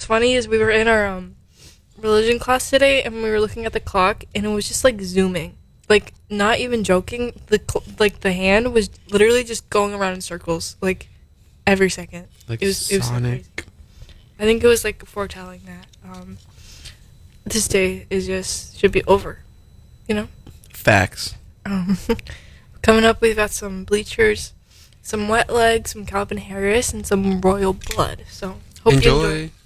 funny is we were in our religion class today, and we were looking at the clock, and it was just like zooming. Like, not even joking. The hand was literally just going around in circles, like every second. Like it was so crazy. Sonic. I think it was like foretelling that this day should be over. You know. Facts. Coming up, we've got some Bleachers, some Wet Legs, some Calvin Harris, and some Royal Blood. So hope you enjoy.